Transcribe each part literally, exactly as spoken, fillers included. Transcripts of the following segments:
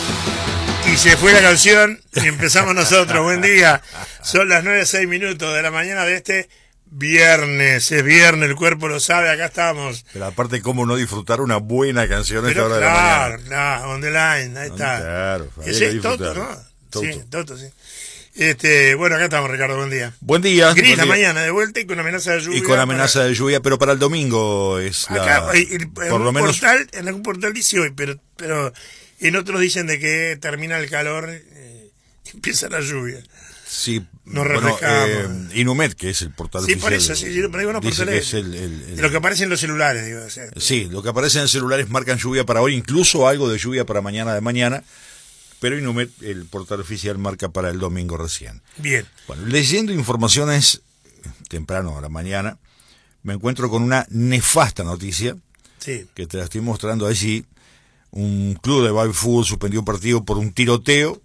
Y se fue la canción y empezamos nosotros. Buen día. Son las nueve seis minutos de la mañana de este viernes. Es viernes, el cuerpo lo sabe, acá estamos. Pero aparte, ¿cómo no disfrutar una buena canción a esta hora claro, de la mañana? Claro, on the line, ahí está. Claro, Ese es Toto, ¿no? Toto. Sí, Toto, sí. Este, bueno, acá estamos, Ricardo, buen día. Buen día. Gris buen la día. mañana de vuelta y con amenaza de lluvia. Y con amenaza para... de lluvia, pero para el domingo es acá, la... el, el, por lo menos... portal, en algún portal dice hoy, pero, pero en otros dicen de que termina el calor eh, y empieza la lluvia. Sí, nos bueno, refrescamos. Eh, Inumet, que es el portal sí, oficial. Sí, por eso, sí, pero hay unos portales es el, el, el... de lo que aparece en los celulares, digo. O sea, sí, lo que aparece en el celulares marcan lluvia para hoy, incluso algo de lluvia para mañana de mañana, pero Inumet, el portal oficial, marca para el domingo recién. Bien. Bueno, leyendo informaciones temprano a la mañana, me encuentro con una nefasta noticia, sí, que te la estoy mostrando allí. Un club de baby fútbol suspendió un partido por un tiroteo.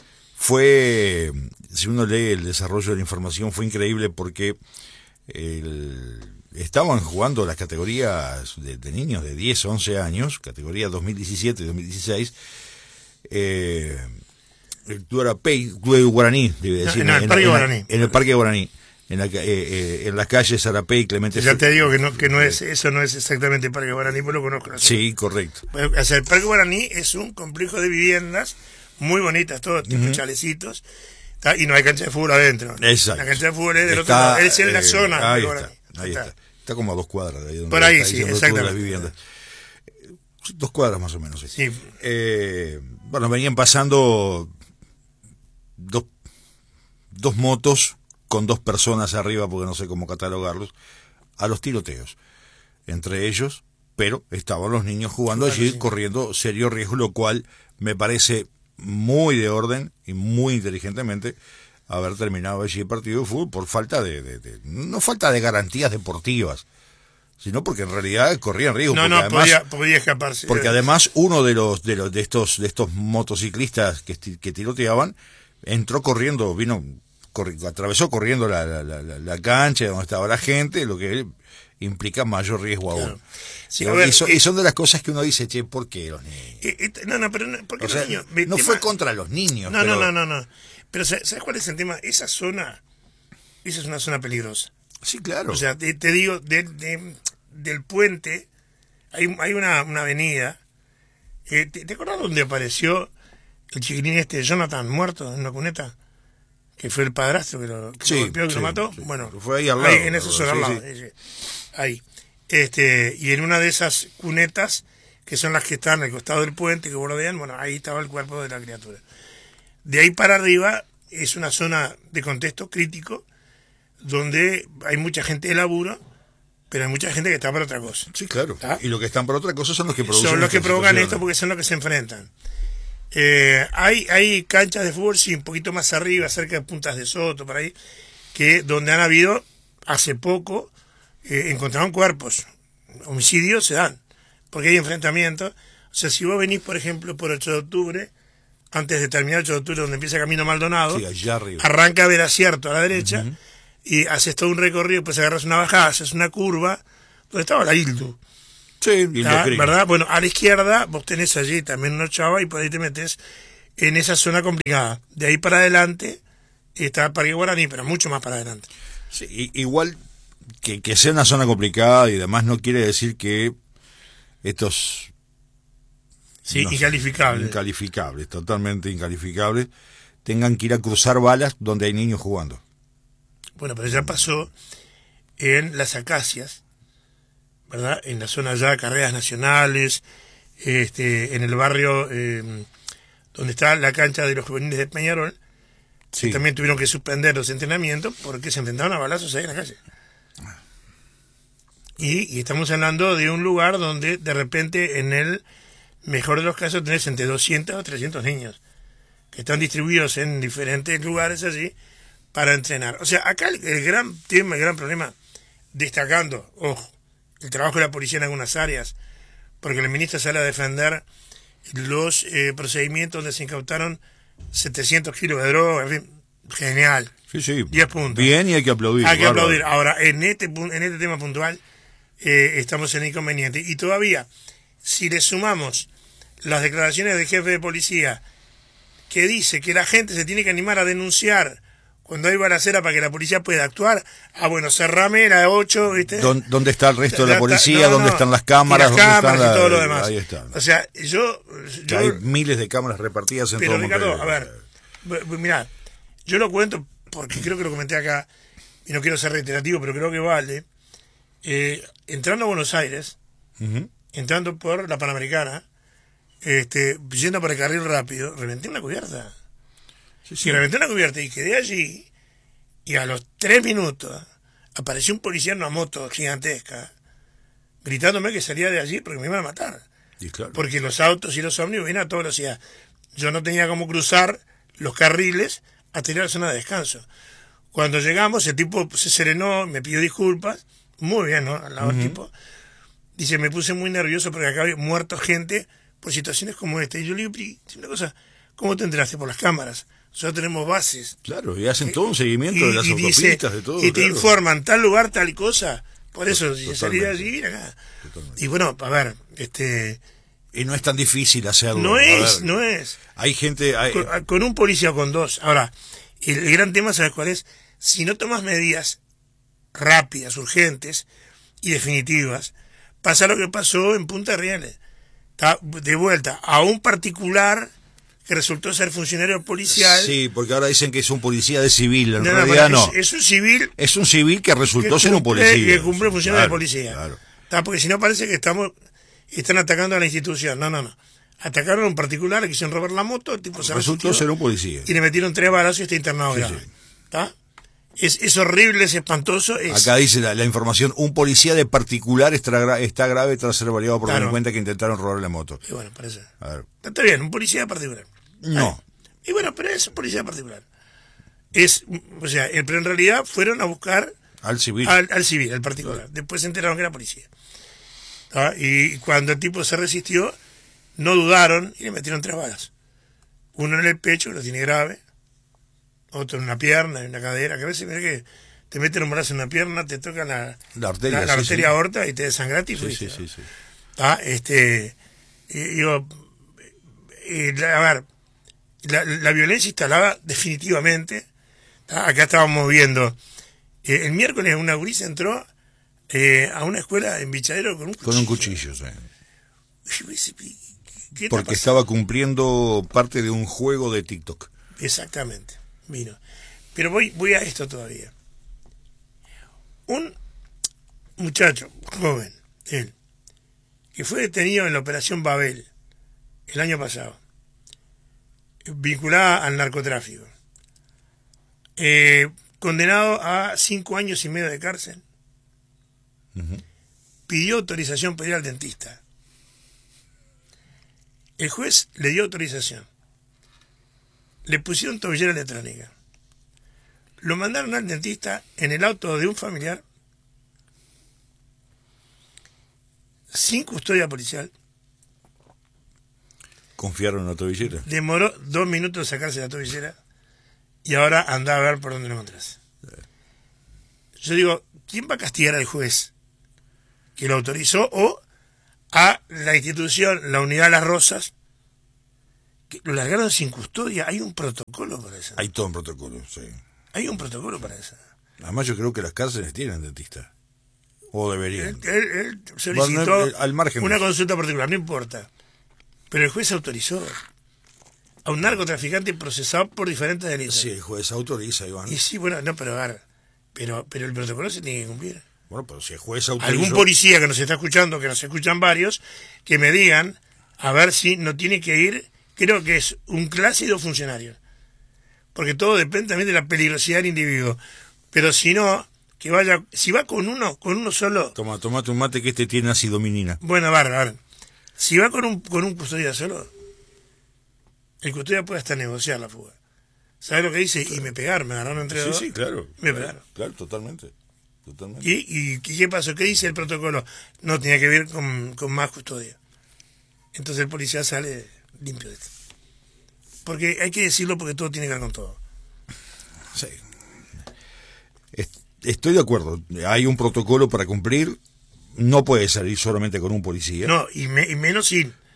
Fue, si uno lee el desarrollo de la información, fue increíble porque el, estaban jugando las categorías de, de niños de diez, once años, categoría dos mil diecisiete y dos mil dieciséis. Eh, el club Arapey, club de Guaraní, debe decir, no, en, el en, Parque en, Guaraní. en el Parque Guaraní, en, la, eh, eh, en las calles Arapey y Clemente. Ya te digo que no que no es eso no es exactamente el Parque Guaraní, pero lo conozco. ¿No? Sí, correcto. O sea, el Parque Guaraní es un complejo de viviendas muy bonitas, todos tipo uh-huh. chalecitos, ¿tá? Y no hay cancha de fútbol adentro. Exacto. La cancha de fútbol es del está, otro lado, es en la eh, zona. Ahí está, ahí está. está. Está como a dos cuadras de ahí donde por ahí, está sí, exactamente. Las viviendas. Dos cuadras más o menos. Sí. sí. Eh, bueno, venían pasando dos, dos motos con dos personas arriba, porque no sé cómo catalogarlos, a los tiroteos. Entre ellos, pero estaban los niños jugando allí, sí. corriendo serio riesgo, lo cual me parece muy de orden y muy inteligentemente haber terminado allí el partido de fútbol por falta de, de, de no falta de garantías deportivas, sino porque en realidad corrían riesgo. No, no, además, podía, podía escaparse. Porque además uno de los de los de estos de estos motociclistas que, que tiroteaban entró corriendo, vino corri, atravesó corriendo la, la, la, la cancha donde estaba la gente, lo que implica mayor riesgo aún. Claro. Sí, ver, y, son, eh, y son de las cosas que uno dice, che, ¿por qué los niños? Eh, eh, no, no, pero no, ¿por qué o los sea, niños? No tema... fue contra los niños. No, pero... no, no, no, no. Pero ¿sabes cuál es el tema? Esa zona, esa es una zona peligrosa. Sí, claro. O sea, te, te digo, de, de, del puente hay, hay una, una avenida. Eh, ¿te, ¿Te acuerdas dónde apareció el chiquitín este Jonathan muerto en una cuneta? Que fue el padrastro que lo, que sí, lo golpeó, que sí, lo mató. Sí. Bueno, fue ahí al lado. Ahí, en esa zona sí, al lado. Sí. Ahí. Este, y en una de esas cunetas, que son las que están al costado del puente, que bordean, bueno, ahí estaba el cuerpo de la criatura. De ahí para arriba es una zona de contexto crítico, donde hay mucha gente de laburo, pero hay mucha gente que está para otra cosa. Sí, claro. ¿Tá? Y los que están para otra cosa son los que producen. Son los que provocan esto porque son los que se enfrentan. Eh, hay, hay canchas de fútbol, sí, un poquito más arriba, cerca de Puntas de Soto, por ahí, que donde han habido, hace poco, eh, encontraron cuerpos. Homicidios se dan, porque hay enfrentamientos. O sea, si vos venís, por ejemplo, por ocho de octubre, antes de terminar ocho de octubre, donde empieza Camino Maldonado, sí, allá arriba. arranca a Veracierto a la derecha, uh-huh. y haces todo un recorrido, pues agarras una bajada, haces una curva, donde estaba la Hildu. Sí, ¿verdad? Bueno, a la izquierda vos tenés allí también una chava y por ahí te metes en esa zona complicada. De ahí para adelante está el Parque Guaraní, pero mucho más para adelante. Sí, igual que, que sea una zona complicada y demás no quiere decir que estos... Sí, no incalificables. Sé, incalificables, totalmente incalificables, tengan que ir a cruzar balas donde hay niños jugando. Bueno, pero ya pasó en Las Acacias, ¿verdad? En la zona ya de carreras nacionales, este, en el barrio eh, donde está la cancha de los juveniles de Peñarol, sí. También tuvieron que suspender los entrenamientos porque se enfrentaron a balazos ahí en la calle. Y, y estamos hablando de un lugar donde de repente en el mejor de los casos tenés entre doscientos o trescientos niños que están distribuidos en diferentes lugares allí para entrenar. O sea, acá el, el gran tema, el gran problema, destacando, ojo, el trabajo de la policía en algunas áreas, porque el ministro sale a defender los eh, procedimientos donde se incautaron setecientos kilos de droga, en fin, genial. Sí, sí. diez puntos. Bien, y hay que aplaudir. Hay que bárbaro. aplaudir. Ahora, en este, en este tema puntual, eh, estamos en inconveniente. Y todavía, si le sumamos las declaraciones del jefe de policía, que dice que la gente se tiene que animar a denunciar cuando hay balacera para que la policía pueda actuar. Ah, bueno, cerrame la ocho, ¿viste? ¿Dónde está el resto de la policía? No, ¿Dónde no. están las cámaras? Y las cámaras ¿Dónde y está todo la... lo demás. Ahí está. O sea, yo... yo hay miles de cámaras repartidas en pero todo Ricardo, Montevideo. a ver, mirá, yo lo cuento porque creo que lo comenté acá, y no quiero ser reiterativo, pero creo que vale. Eh, entrando a Buenos Aires, Uh-huh. entrando por la Panamericana, este, yendo por el carril rápido, reventé una cubierta. Sí, sí. Y reventé una cubierta y quedé allí, y a los tres minutos apareció un policía en una moto gigantesca, gritándome que salía de allí porque me iban a matar. Y claro. Porque los autos y los ómnibus vienen a toda velocidad. Yo no tenía cómo cruzar los carriles hasta ir a la zona de descanso. Cuando llegamos, el tipo se serenó, me pidió disculpas, muy bien, ¿no? Al lado del Uh-huh. tipo. Dice, me puse muy nervioso porque acá había muerto gente por situaciones como esta. Y yo le digo, pero, dime una cosa, ¿cómo te enteraste? Por las cámaras. Nosotros tenemos bases. Claro, y hacen todo un seguimiento Y, de las y dice, autopistas, de todo. y te claro. informan tal lugar, tal cosa. Por eso, si Totalmente. salí de allí, vine acá. Totalmente. Y bueno, a ver, este... Y no es tan difícil hacerlo. No A es, ver, no es. Hay gente... Hay... Con, con un policía o con dos. Ahora, el, el gran tema, ¿sabes cuál es? Si no tomas medidas rápidas, urgentes y definitivas, pasa lo que pasó en Punta Rieles. Está de vuelta a un particular que resultó ser funcionario policial. Sí, porque ahora dicen que es un policía de civil, en No, no, realidad pero no. Es, es un civil Es un civil que resultó que ser un cumple- policía. que cumple funciones Claro, de policía. Claro. Está, porque si no parece que estamos están atacando a la institución. No, no, no. Atacaron a un particular, le quisieron robar la moto, el tipo se Resultó resistió ser un policía. y le metieron tres balazos y está internado Sí, grave. sí. ¿Está? Es, es horrible, es espantoso. Es, Acá dice la, la información, un policía de particular está, gra- está grave tras ser baleado por Claro. delincuentes que intentaron robar la moto. y bueno, parece. A ver. Está bien, un policía particular. No. Y bueno, pero es un policía particular. Es, o sea, eh, pero en realidad fueron a buscar Al civil. al, al civil, al particular. Después se enteraron que era policía. ¿Ah? Y cuando el tipo se resistió, no dudaron y le metieron tres balas. Uno en el pecho, que lo tiene grave, otro en una pierna, en una cadera, que a veces mira que te meten un brazo en una pierna, te tocan la, La arteria, la, la sí, arteria sí. aorta y te desangraste y Sí, fuiste, sí, ¿no? sí, sí. ¿Ah? Este, y- digo, eh, la- a ver, la, la violencia instalada definitivamente. ¿Tá? Acá estábamos viendo, eh, el miércoles una gurisa entró eh, a una escuela en Bichadero con un cuchillo. Con un cuchillo, sí. Y yo decía, ¿qué está Porque pasando? estaba cumpliendo parte de un juego de TikTok. Exactamente, vino. Pero voy, voy a esto todavía. Un muchacho joven, él, que fue detenido en la operación Babel el año pasado, vinculada al narcotráfico, eh, condenado a cinco años y medio de cárcel, Ujú. pidió autorización para ir al dentista. El juez le dio autorización. Le pusieron tobillera electrónica. Lo mandaron al dentista en el auto de un familiar, sin custodia policial. Confiaron en la tobillera. Demoró dos minutos sacarse la tobillera y ahora anda a ver por dónde lo encontrás. Yo digo, ¿quién va a castigar al juez que lo autorizó o a la institución, la Unidad de las Rosas, que lo largaron sin custodia? Hay un protocolo para eso. Hay todo un protocolo, sí. Hay un protocolo para eso. Además yo creo que las cárceles tienen dentista. O deberían. Él, él- él solicitó Bueno, él- al margen de una eso. consulta particular, no importa. Pero el juez autorizó a un narcotraficante procesado por diferentes delitos. Sí, el juez autoriza, Iván. Y sí, bueno, no, pero a ver, pero, pero el protocolo se tiene que cumplir. Bueno, pero si el juez autorizó... Algún policía que nos está escuchando, que nos escuchan varios, que me digan, a ver si no tiene que ir, creo que es un clase de dos funcionarios. Porque todo depende también de la peligrosidad del individuo. Pero si no, que vaya, si va con uno, con uno solo, Toma, tomate un mate que este tiene ácido minina. bueno, a ver, a ver, si va con un, con un custodia solo, el custodia puede hasta negociar la fuga. ¿Sabes lo que dice? Y me pegaron, me agarraron entre Sí, dos. sí, claro. Me claro, pegaron. claro, totalmente. Totalmente. ¿Y, y qué pasó? ¿Qué dice el protocolo? No, tenía que ver con, con más custodia. Entonces el policía sale limpio de esto. Porque hay que decirlo porque todo tiene que ver con todo. Sí. Est- Estoy de acuerdo. Hay un protocolo para cumplir. No puede salir solamente con un policía. No, y, me- y menos sin.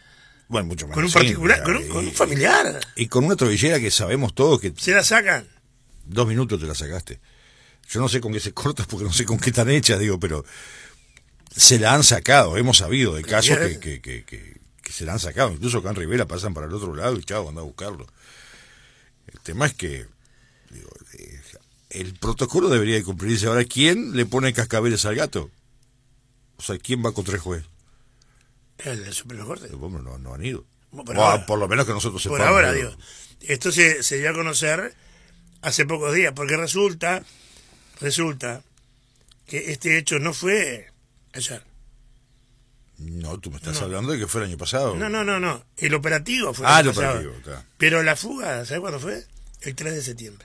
Bueno, mucho menos Con un simple, particular, con un, y, con un familiar. Y con una tobillera que sabemos todos que Se la sacan. dos minutos te la sacaste. Yo no sé con qué se corta porque no sé con qué están hechas, digo, pero se la han sacado. Hemos sabido de casos que, que, que, que, que se la han sacado. Incluso acá en Rivera pasan para el otro lado y chao, anda a buscarlo. El tema es que digo, eh, el protocolo debería de cumplirse. Ahora, ¿quién le pone cascabeles al gato? O sea, ¿quién va contra el juez? El, el Supremo Corte. Bueno, no, no han ido. Por, O, ahora, por lo menos que nosotros sepamos. por ahora, digo. digo. Esto se, se dio a conocer hace pocos días, porque resulta, resulta que este hecho no fue ayer. No, tú me estás No. hablando de que fue el año pasado. No, no, no, no. El operativo fue Ah, el el año pasado. operativo, está. Pero la fuga, ¿sabes cuándo fue? El tres de septiembre.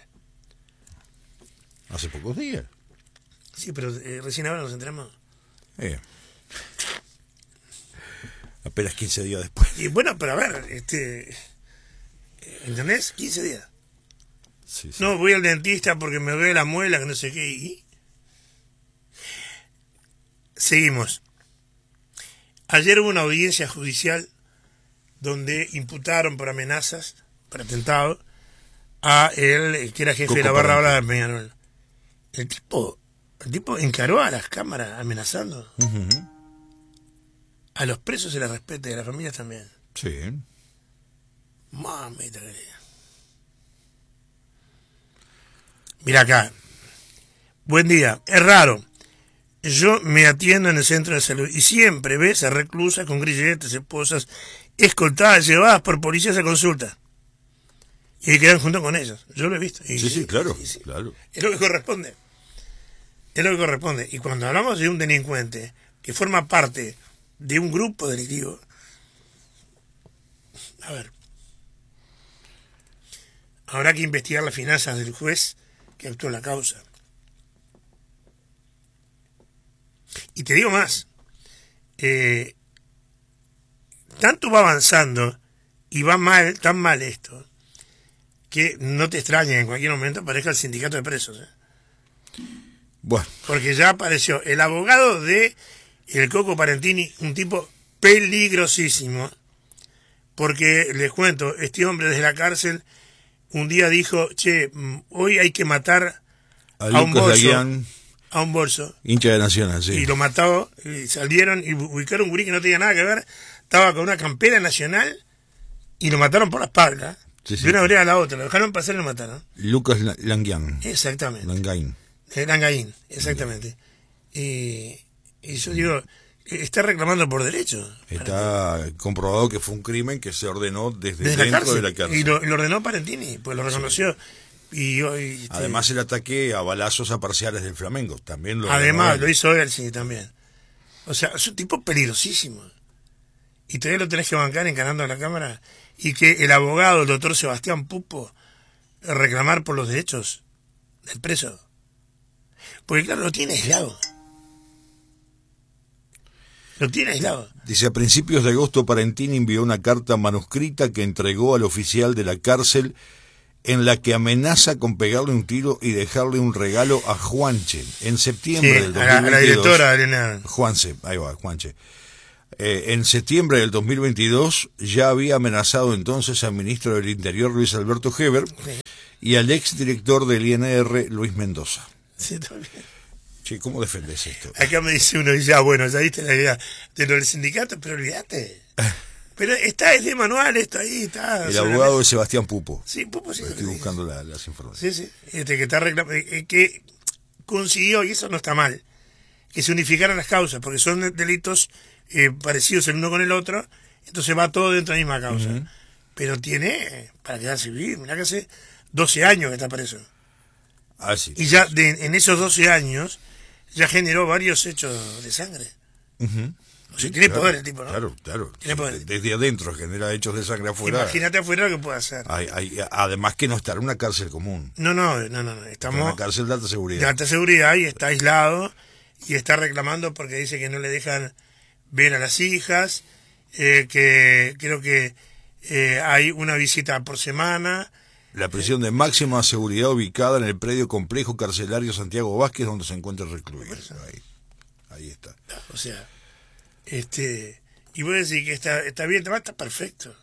Hace pocos días. Sí, pero eh, recién ahora nos enteramos. Eh. Apenas quince días después. Y bueno, pero a ver, este, ¿entendés? quince días. Sí, sí. No, voy al dentista porque me duele la muela, que no sé qué. Y seguimos. Ayer hubo una audiencia judicial donde imputaron por amenazas, por atentado, a él, que era jefe Coco de la barra Parenti. brava de Peñarol. El tipo, el tipo encaró a las cámaras amenazando. Uh-huh. A los presos se les respeta y a las familias también. Sí. Mamita querida. Mira acá. Buen día. Es raro. Yo me atiendo en el centro de salud y siempre ves a reclusas con grilletes, esposas, escoltadas, llevadas por policías a consulta. Y ahí quedan junto con ellos. Yo lo he visto. Y Sí, sí, claro, y sí. claro. Es lo que corresponde. Es lo que corresponde. Y cuando hablamos de un delincuente que forma parte de un grupo delictivo, a ver, habrá que investigar las finanzas del juez que actuó en la causa. Y te digo más, eh, tanto va avanzando y va mal, tan mal esto, que no te extrañe en cualquier momento aparezca el sindicato de presos. ¿eh? Bueno, Porque ya apareció el abogado de el Coco Parentini, un tipo peligrosísimo, porque les cuento, este hombre desde la cárcel un día dijo, che, hoy hay que matar a, a un Lucas bolso, Laguian, a un bolso. hincha de Nacional, sí. Y lo mató, y salieron y ubicaron un gurí que no tenía nada que ver, estaba con una campera nacional y lo mataron por la espalda, Sí, sí. de una vereda a la otra, lo dejaron pasar y lo mataron. Lucas La- Languian. Exactamente. Langain. Langaín, exactamente. Y, y yo digo, está reclamando por derecho. Está comprobado que fue un crimen que se ordenó desde, Desde la dentro cárcel. de la cárcel. Y lo, lo ordenó Parentini, pues lo reconoció. Y, hoy este, Además el ataque a balazos a parciales del Flamengo. También lo además ordenó lo él. hizo él, sí, también. O sea, es un tipo peligrosísimo. Y todavía lo tenés que bancar encarando a la cámara. Y que el abogado, el doctor Sebastián Pupo, reclamar por los derechos del preso. Porque claro, lo tiene aislado. Lo tiene aislado. Dice, a principios de agosto Parentini envió una carta manuscrita que entregó al oficial de la cárcel en la que amenaza con pegarle un tiro y dejarle un regalo a Juanche en septiembre Sí, del a, la, a la dos mil veintidós. directora Elena. Juanse, ahí va, Juanche. Eh, en septiembre del dos mil veintidós ya había amenazado entonces al ministro del Interior Luis Alberto Heber Sí. y al exdirector del I N R Luis Mendoza. Sí, también. Che, ¿cómo defendés esto? Acá me dice uno, dice, ah, bueno, ya viste la idea de lo del sindicato, pero olvídate. Pero está, es de manual esto ahí, está. El sobre la abogado mesa. es Sebastián Pupo. Sí, Pupo, sí. Estoy buscando la- las informaciones. Sí, sí. Este que está reclamando, eh, que consiguió, y eso no está mal, que se unificaran las causas, porque son delitos eh, parecidos el uno con el otro, entonces va todo dentro de la misma causa. Ujú. Pero tiene, eh, para quedarse vivir, mirá que hace doce años que está preso. Ah, sí. Y ya de- en esos doce años ya generó varios hechos de sangre. Ujú. O sea, tiene poder el tipo, ¿no? Claro, claro. Tiene poder. Desde adentro genera hechos de sangre afuera. Imagínate afuera lo que puede hacer. Hay- hay- además que no estar en una cárcel común. No, no, no, no, no. Está en Estamos una cárcel de alta de seguridad. alta seguridad y está aislado y está reclamando porque dice que no le dejan ver a las hijas, eh, que creo que eh, hay una visita por semana. La prisión de máxima seguridad ubicada en el predio complejo carcelario Santiago Vázquez, donde se encuentra recluido. Ahí, ahí está. O sea, este y vos decís que está, está bien, está perfecto.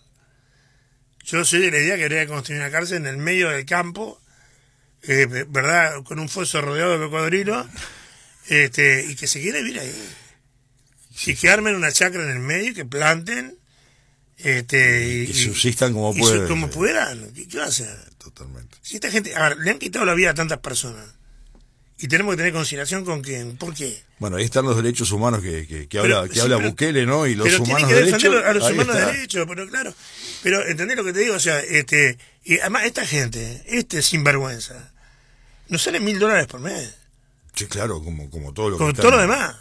Yo soy de la idea que habría que construir una cárcel en el medio del campo, eh, ¿verdad? Con un foso rodeado de cocodrilos, este, y que se quiera vivir ahí. Y que armen una chacra en el medio, que planten, este, y, que subsistan como y, pueden. Y como puedan. ¿Qué, qué va a hacer? Totalmente. Si esta gente, a ver, le han quitado la vida a tantas personas. Y tenemos que tener consideración con quién. ¿Por qué? Bueno, ahí están los derechos humanos que, que, que pero, habla, que sí, habla pero, Bukele, ¿no? Y los pero humanos tiene que derechos. defender a los humanos está. derechos, pero claro. Pero ¿entendés lo que te digo? O sea, este, y además esta gente, este sinvergüenza, nos sale mil dólares por mes. Sí, claro, como, como todo lo Como que todo está, lo demás.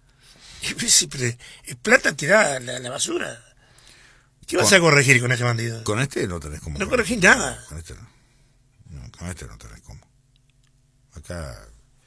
Es, es plata tirada a la, la basura. ¿Qué vas con, a corregir con este bandido? Con este no tenés cómo. No corregís nada. Con este no. no. Con este no tenés cómo. Acá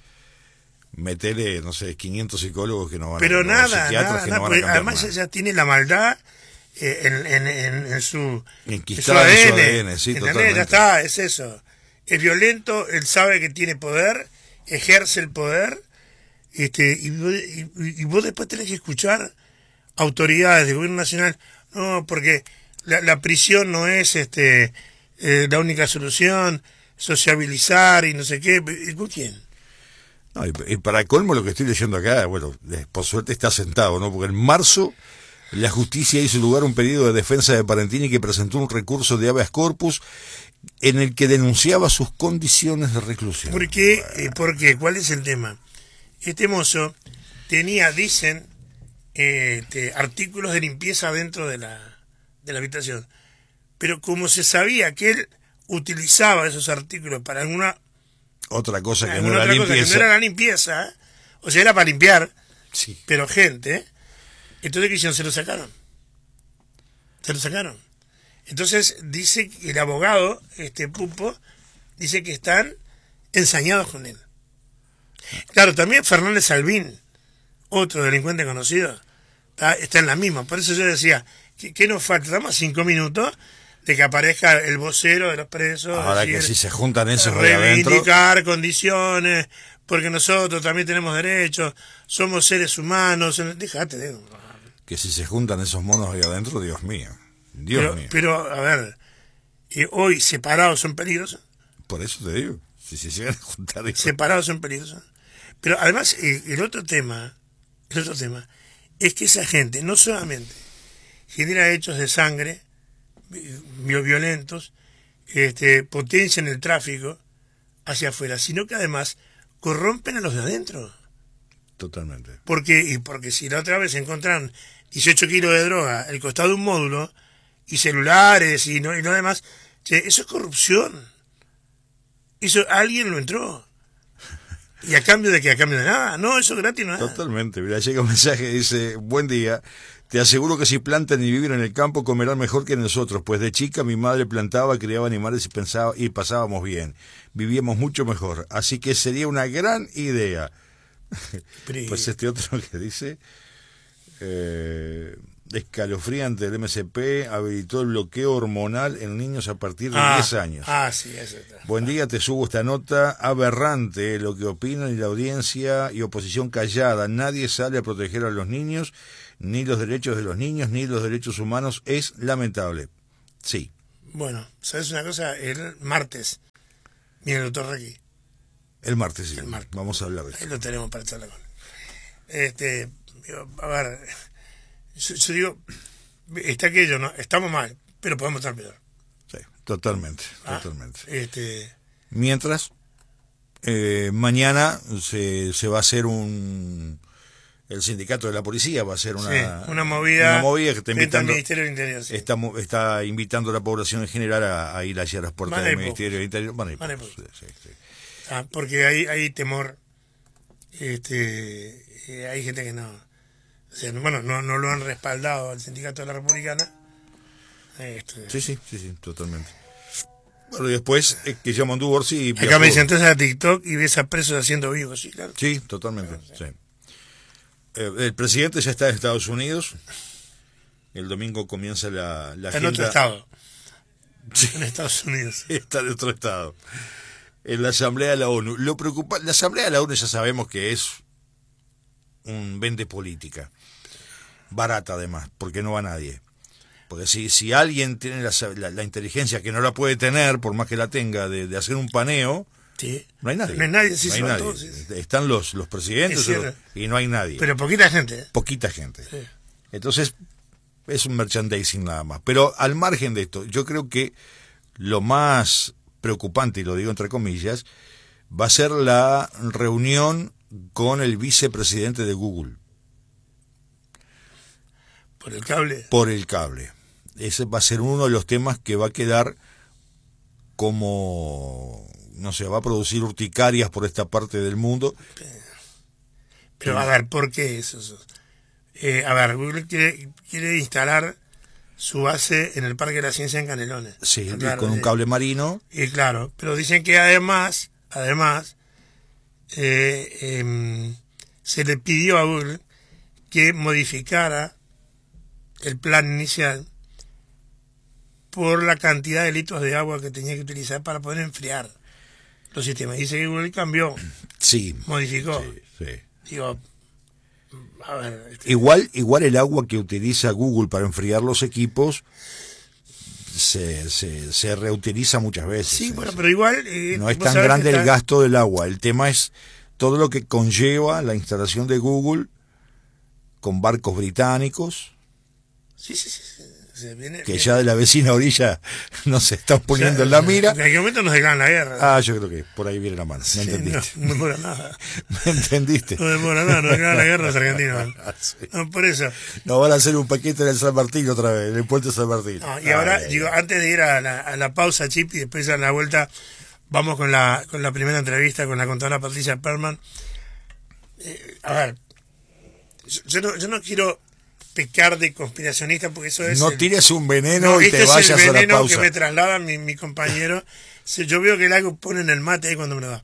metele, no sé, quinientos psicólogos que no van pero a nada, psiquiatras nada, que nada, no van a cambiar además nada. ella tiene la maldad eh, en, en, en, en su, Enquistada en su A D N, sí, ¿entendés? totalmente. Ya está, es eso. Es violento, él sabe que tiene poder, ejerce el poder, este, y, y, y vos después tenés que escuchar autoridades del gobierno nacional, no, porque la, la prisión no es este eh, la única solución, sociabilizar y no sé qué. ¿Con quién? No, y, y para colmo lo que estoy leyendo acá, bueno, por suerte está sentado, ¿no? Porque en marzo la justicia hizo lugar a un pedido de defensa de Parentini que presentó un recurso de habeas corpus en el que denunciaba sus condiciones de reclusión. ¿Por qué? Eh, ¿Por qué? ¿Cuál es el tema? Este mozo tenía, dicen, eh, este, artículos de limpieza dentro de la, de la habitación. Pero como se sabía que él utilizaba esos artículos para alguna otra cosa que alguna no era otra cosa limpieza. que no era la limpieza, o sea, era para limpiar, sí. Pero gente, entonces ¿qué hicieron? Se lo sacaron. Se lo sacaron. Entonces dice que el abogado, este Pupo, dice que están ensañados con él. Claro, también Fernández Salvín, otro delincuente conocido, está, está en la misma. Por eso yo decía, ¿qué, qué nos falta? Estamos a cinco minutos de que aparezca el vocero de los presos. Ahora decir, que si se juntan esos de adentro, reivindicar condiciones, porque nosotros también tenemos derechos, somos seres humanos. Déjate de... Que si se juntan esos monos ahí adentro, Dios mío. Dios pero, mío. Pero, a ver, eh, hoy separados son peligrosos. Por eso te digo, si se llegan a juntar... Eso. Separados son peligrosos. Pero además, eh, el otro tema, el otro tema, es que esa gente no solamente genera hechos de sangre, violentos, este, potencian el tráfico hacia afuera, sino que además corrompen a los de adentro. Totalmente. Porque, y porque si la otra vez encontraron dieciocho kilos de droga al costado de un módulo, y celulares y no, y no demás, che, eso es corrupción. Eso alguien lo entró. ¿Y a cambio de qué? ¿A cambio de nada? No, eso es gratis, no es nada. Totalmente. Mira, llega un mensaje que dice, buen día, te aseguro que si plantan y viven en el campo comerán mejor que nosotros, pues de chica mi madre plantaba, criaba animales y pensaba y pasábamos bien. Vivíamos mucho mejor. Así que sería una gran idea. Pero, pues este otro que dice, eh, escalofriante del M S P, habilitó el bloqueo hormonal en niños a partir de ah, diez años. Ah, sí, eso está. Buen día, te subo esta nota, aberrante lo que opinan y la audiencia y oposición callada. Nadie sale a proteger a los niños, ni los derechos de los niños, ni los derechos humanos. Es lamentable. Sí. Bueno, ¿sabes una cosa? El martes viene el doctor Requi. El martes, sí. El martes. Vamos a hablar de eso. Ahí lo tenemos para charlar con él. Este, a ver, yo, yo digo, está aquello, ¿no? Estamos mal, pero podemos estar peor. Sí, totalmente, ¿Ah? totalmente. Este... Mientras, eh, mañana se, se va a hacer un... El sindicato de la policía va a hacer una, sí, una movida, una movida que está invitando, al Ministerio del Interior. Sí. Está, está invitando a la población en general a, a ir hacia las puertas Manepo. del Ministerio del Interior. Manepo. Manepo. Sí, sí, sí. Ah, porque hay, hay temor, este, eh, hay gente que no, o sea, bueno, no, no lo han respaldado al sindicato de la Republicana. Este, sí, sí, sí, sí, totalmente. Bueno, y después eh, que llaman Borsi y acá viajó. me dicen, entras a TikTok y ves a presos haciendo vivos, sí, claro. Sí, totalmente, bueno, sí. Sí. Eh, el presidente ya está en Estados Unidos. El domingo comienza la, la está agenda. en otro estado. Sí. En Estados Unidos. Está en otro estado. En la Asamblea de la ONU. Lo preocupa, la Asamblea de la ONU ya sabemos que es un vende política. barata además, porque no va nadie. Porque si, si alguien tiene la, la, la inteligencia que no la puede tener, por más que la tenga, de, de hacer un paneo, sí. no hay nadie. No hay nadie, sí, no hay son nadie. todos, sí. Están los, los presidentes los, y no hay nadie. Pero poquita gente. ¿eh? Poquita gente. Sí. Entonces, es un merchandising nada más. Pero al margen de esto, yo creo que lo más preocupante, y lo digo entre comillas, va a ser la reunión con el vicepresidente de Google. ¿Por el cable? Por el cable. Ese va a ser uno de los temas que va a quedar como, no sé, va a producir urticarias por esta parte del mundo. Pero a ver, ¿por qué eso? Eh, a ver, Google quiere, quiere instalar su base en el Parque de la Ciencia en Canelones. Sí, claro, con un eh, cable marino. Y claro, pero dicen que además, además, eh, eh, se le pidió a Google que modificara el plan inicial por la cantidad de litros de agua que tenía que utilizar para poder enfriar los sistemas. Dice que Google cambió, Sí. modificó. Sí, sí. Digo, a ver, este, Igual, igual el agua que utiliza Google para enfriar los equipos se, se, se reutiliza muchas veces. sí, ¿eh? bueno, pero igual eh, No es vos tan sabés grande que el está- gasto del agua. El tema es todo lo que conlleva la instalación de Google con barcos británicos, Sí, sí, sí, sí, se viene, que viene. ya de la vecina orilla nos se están O sea, poniendo en la mira. En aquel momento nos declaran la guerra. Ah, yo creo que por ahí viene la mano. ¿Me Sí, entendiste? No, no demora nada. ¿Me entendiste? No demora nada, nos declaran la guerra los argentinos. Sí. No, por eso. Nos van a hacer un paquete en el San Martín otra vez, en el puente de San Martín. No, y ahora, Ay, digo, antes de ir a la, a la pausa, Chip, y después a la vuelta, vamos con la, con la primera entrevista con la contadora Patricia Perman. Eh, a ver, yo, yo no, yo no quiero pecar de conspiracionista porque eso es... no el- tires un veneno no, y este te es vayas el a la veneno pausa. que me traslada mi, mi compañero. Si yo veo que el agua pone en el mate ahí cuando me lo da.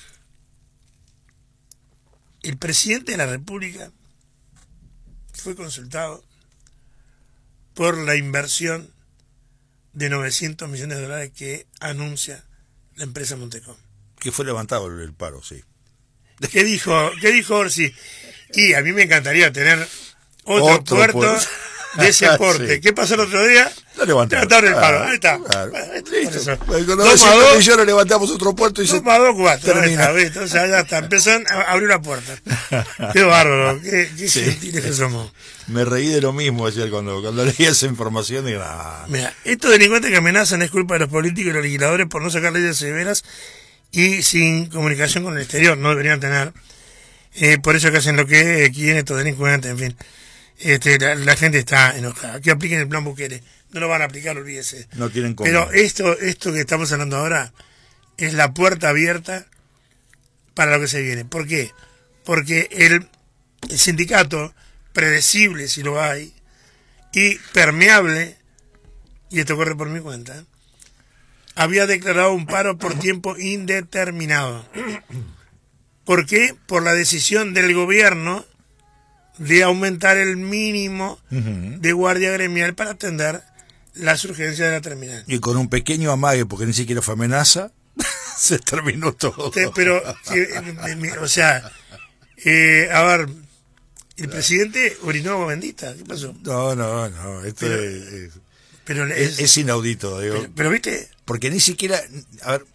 El presidente de la República fue consultado por la inversión de novecientos millones de dólares que anuncia la empresa Montecom. Que fue levantado el, el paro, sí. ¿Qué dijo, qué dijo Orsi? Y a mí me encantaría tener otro, Otro puerto, puerto. de ese porte. Sí. ¿Qué pasó el otro día? Lo levantaron. Levantaron el paro. Claro, Ahí está. claro. Bueno, esto- Listo. por eso. Con Dos novecientos más dos. millones levantamos otro puerto y se Dos más dos, cuatro. Ahí termina. está, ¿viste? O sea, ya está. Empezaron a abrir la puerta. Qué bárbaro. Qué, qué Sí. gentiles que somos. Me reí de lo mismo ayer cuando, cuando leí esa información y ah, Mira, estos delincuentes que amenazan es culpa de los políticos y los legisladores por no sacar leyes severas y sin comunicación con el exterior. No deberían tener. Eh, por eso que hacen lo que quieren estos delincuentes, en fin. Este, la, la gente está enojada. Que apliquen el plan Bukele. No lo van a aplicar, olvídese. no tienen cómo. Pero esto, esto que estamos hablando ahora es la puerta abierta para lo que se viene. ¿Por qué? Porque el, el sindicato, predecible si lo hay, y permeable, y esto corre por mi cuenta, había declarado un paro por tiempo indeterminado. ¿Por qué? Por la decisión del gobierno de aumentar el mínimo Ujú. de guardia gremial para atender las urgencias de la terminal. Y con un pequeño amague, porque ni siquiera fue amenaza, se terminó todo. Te- Pero, eh, o sea, eh, a ver, el presidente orinó agua bendita. ¿Qué pasó? No, no, no. Esto Pero- es, es- Pero, es- es- es inaudito, digo. pero, pero, viste, Porque ni siquiera, a ver,